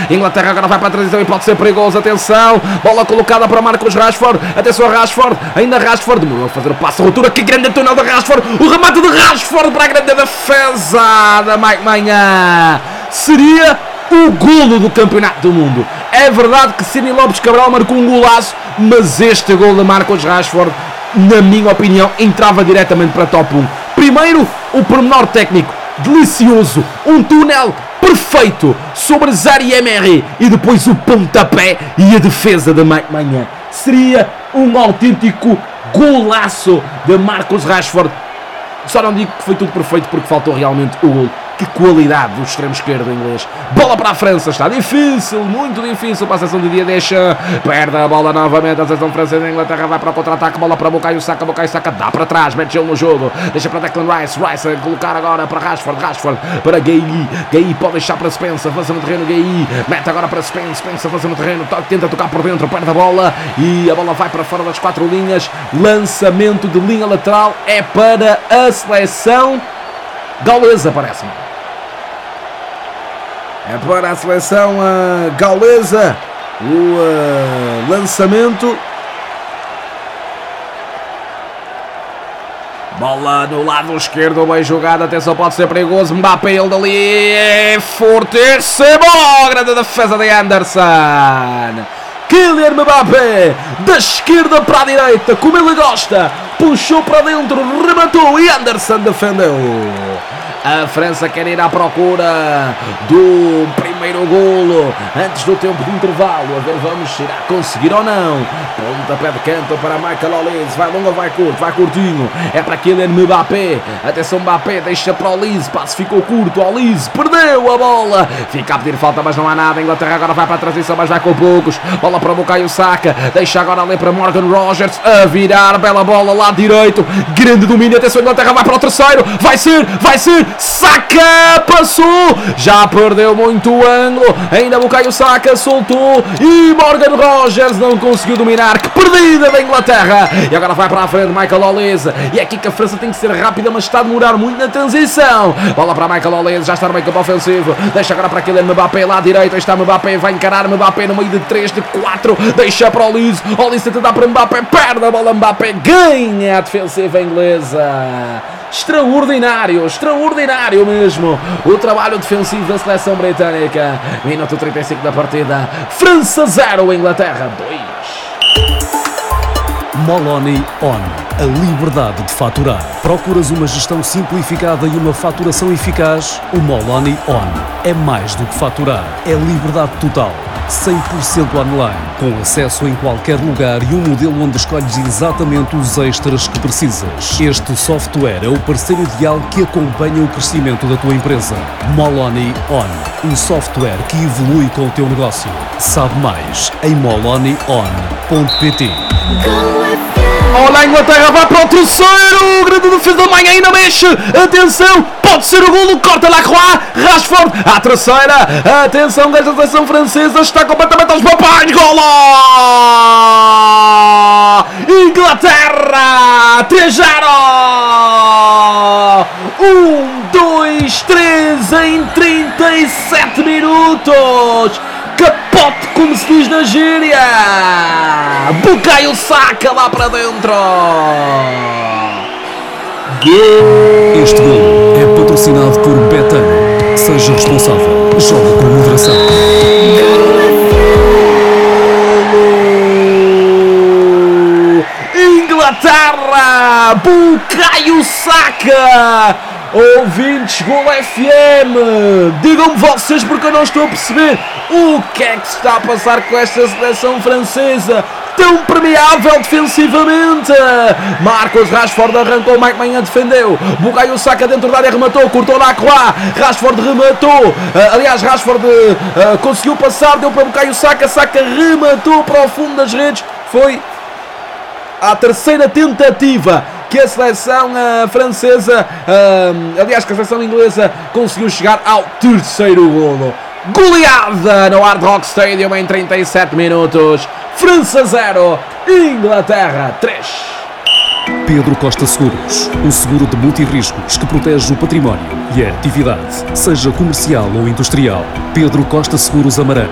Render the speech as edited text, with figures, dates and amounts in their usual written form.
Inglaterra agora vai para a transição e pode ser perigoso. Atenção, bola colocada para Marcos Rashford. Atenção a Rashford, ainda Rashford demorou a fazer o passo, a ruptura. Que grande túnel de Rashford, o remate de Rashford para a grande defesa da Mike Maignan. Seria o golo do Campeonato do Mundo. É verdade que Sidney Lopes Cabral marcou um golaço, mas este golo de Marcos Rashford, na minha opinião, entrava diretamente para top 1. Primeiro, o pormenor técnico delicioso, um túnel perfeito sobre Zaire Emery, e depois o pontapé e a defesa de Mike Maignan. Seria um autêntico golaço de Marcos Rashford. Só não digo que foi tudo perfeito porque faltou realmente o gol. Que qualidade do extremo esquerdo inglês. Bola para a França, está difícil, muito difícil para a seleção de Didier Deschamps. Perde a bola novamente a seleção francesa. A Inglaterra vai para o contra-ataque, bola para Bukayo Saka dá para trás, mete ele no jogo, deixa para Declan Rice a colocar agora para Rashford para Gueye pode deixar para Spencer, avança no terreno, Gueye mete agora para Spencer, avança no terreno, tenta tocar por dentro, perde a bola e a bola vai para fora das 4 linhas. Lançamento de linha lateral, é para a seleção gaulesa, parece-me. É para a seleção gaulesa o lançamento. Bola no lado esquerdo, bem jogada, atenção, pode ser perigoso. Mbappé, ele dali é fortíssimo. Grande defesa de Anderson. Kylian Mbappé, da esquerda para a direita, como ele gosta, puxou para dentro, rematou e Anderson defendeu. A França quer ir à procura do primeiro golo antes do tempo de intervalo. A ver, vamos, se irá conseguir ou não. Pontapé de canto para Michael Olise. Vai longo ou vai curto? Vai curtinho. É para Kylian Mbappé. Atenção, Mbappé deixa para Olise. Passe ficou curto. Olise perdeu a bola. Fica a pedir falta, mas não há nada. A Inglaterra agora vai para a transição, mas vai com poucos. Bola para Bukayo Saka. Deixa agora ali para Morgan Rogers. A virar. Bela bola, lado direito. Grande domínio. Atenção, a Inglaterra vai para o terceiro. Vai ser. Saka passou, já perdeu muito o ângulo, ainda Bukayo Saka soltou e Morgan Rogers não conseguiu dominar. Que perdida da Inglaterra, e agora vai para a frente Michael Olise, e é aqui que a França tem que ser rápida, mas está a demorar muito na transição. Bola para Michael Olise, já está no meio campo ofensivo, deixa agora para Kylian Mbappé lá direito, aí está Mbappé, vai encarar Mbappé no meio de 3, de 4, deixa para Olise tenta dar para Mbappé, perde a bola, Mbappé ganha a defensiva inglesa. Extraordinário mesmo o trabalho defensivo da seleção britânica. Minuto 35 da partida. França 0, Inglaterra 2. Moloney On. A liberdade de faturar. Procuras uma gestão simplificada e uma faturação eficaz? O Moloney On é mais do que faturar. É liberdade total. 100% online, com acesso em qualquer lugar e um modelo onde escolhes exatamente os extras que precisas. Este software é o parceiro ideal que acompanha o crescimento da tua empresa. Moloney On, um software que evolui com o teu negócio. Sabe mais em moloneyon.pt. Olha, a Inglaterra vai para o terceiro. Grande defesa da manhã, ainda mexe. Atenção, pode ser o golo. Corta Lacroix, Rashford, a terceira. Atenção, desta seleção francesa está completamente aos papais. Golo! Inglaterra 3-0. 2, 3 em 37 minutos. Capote, como se diz na gíria. Bukayo Saka lá para dentro. Este gol é patrocinado por Betano. Seja responsável. Joga com moderação. Inglaterra. Bukayo Saka. Ouvintes, Gol FM, digam-me vocês, porque eu não estou a perceber o que é que se está a passar com esta seleção francesa, tão permeável defensivamente. Marcos Rashford arrancou, Mike Maignan defendeu, Bukayo Saka dentro da área rematou, cortou na Lacroix, Rashford rematou, Rashford conseguiu passar, deu para Bukayo Saka, Saka rematou para o fundo das redes. Foi a terceira tentativa que a seleção francesa, aliás, que a seleção inglesa conseguiu chegar ao terceiro golo. Goleada no Hard Rock Stadium em 37 minutos. França 0, Inglaterra 3. Pedro Costa Seguros, um seguro de multirriscos que protege o património e a atividade, seja comercial ou industrial. Pedro Costa Seguros Amarante.